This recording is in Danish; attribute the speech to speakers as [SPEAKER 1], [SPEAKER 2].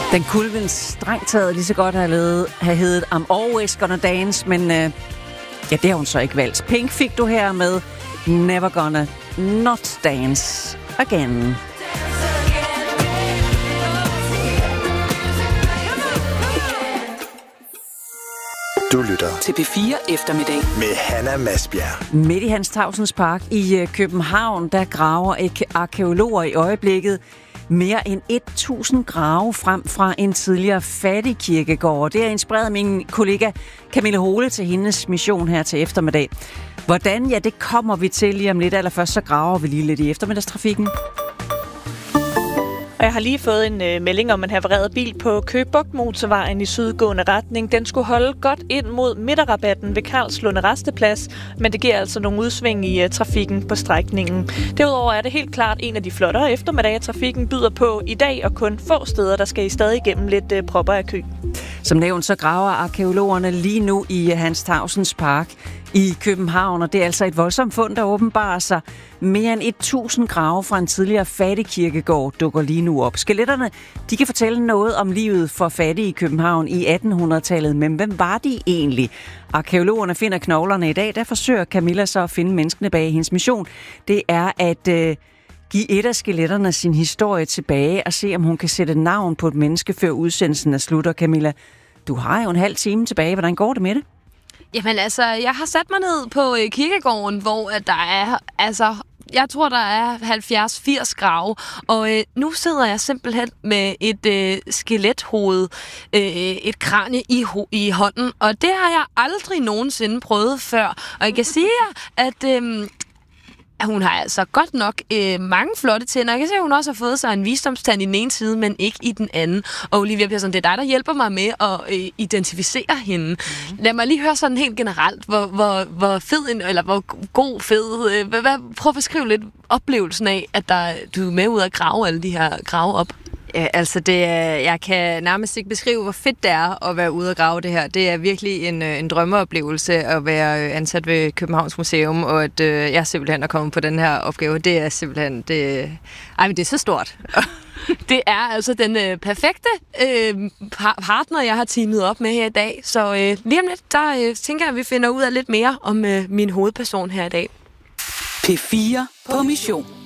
[SPEAKER 1] Den kunne vel strengt taget lige så godt have heddet I'm Always Gonna Dance, men ja, det har hun så ikke valgt. Pink fik du her med Never Gonna Not Dance Again.
[SPEAKER 2] Du lytter
[SPEAKER 3] til P4 Eftermiddag
[SPEAKER 2] med Hanna Masbjerg.
[SPEAKER 1] Midt i Hans Tausends Park i København, der graver arkæologer i øjeblikket mere end 1000 grave frem fra en tidligere fattigkirkegård. Det har inspireret min kollega Camilla Hole til hendes mission her til eftermiddag. Hvordan? Ja, det kommer vi til lige om lidt. Allerførst så graver vi lige lidt i eftermiddagstrafikken.
[SPEAKER 4] Og jeg har lige fået en melding om en havareret bil på Køge Bugt Motorvejen i sydgående retning. Den skulle holde godt ind mod midterrabatten ved Karlslunde Rasteplads, men det giver altså nogle udsving i trafikken på strækningen. Derudover er det helt klart en af de flottere eftermiddage, trafikken byder på i dag, og kun få steder, der skal I stadig igennem lidt propper af kø.
[SPEAKER 1] Som nævnt, så graver arkæologerne lige nu i Hans Tausends Park i København, og det er altså et voldsomt fund, der åbenbarer sig. Mere end 1000 grave fra en tidligere fattigkirkegård dukker lige nu op. Skeletterne, de kan fortælle noget om livet for fattige i København i 1800-tallet, men hvem var de egentlig? Arkæologerne finder knoglerne i dag, der forsøger Camilla så at finde menneskene bag hendes mission. Det er at give et af skeletterne sin historie tilbage og se, om hun kan sætte navn på et menneske, før udsendelsen er slut. Og Camilla, du har jo en halv time tilbage. Hvordan går det med det?
[SPEAKER 5] Jamen altså, jeg har sat mig ned på kirkegården, hvor der er, jeg tror, der er 70-80 grave, og nu sidder jeg simpelthen med et skelethoved, et kranie i hånden, og det har jeg aldrig nogensinde prøvet før. Og jeg kan sige jer, at hun har altså godt nok mange flotte tænder. Jeg kan se, at hun også har fået sig en visdomstand i den ene side, men ikke i den anden. Og Olivia Persson, det er dig, der hjælper mig med at identificere hende. Lad mig lige høre sådan helt generelt, hvor fed, eller hvor god, fed. Prøv at beskrive lidt oplevelsen af, at du er med ud at grave alle de her grave op.
[SPEAKER 6] Ja, altså jeg kan nærmest ikke beskrive, hvor fedt det er at være ude og grave det her. Det er virkelig en drømmeoplevelse at være ansat ved Københavns Museum, og at jeg simpelthen er kommet på den her opgave. Det er simpelthen, men det er så stort.
[SPEAKER 5] Det er altså den perfekte partner, jeg har teamet op med her i dag. Så lige om lidt, der tænker jeg, at vi finder ud af lidt mere om min hovedperson her i dag.
[SPEAKER 3] P4 på mission.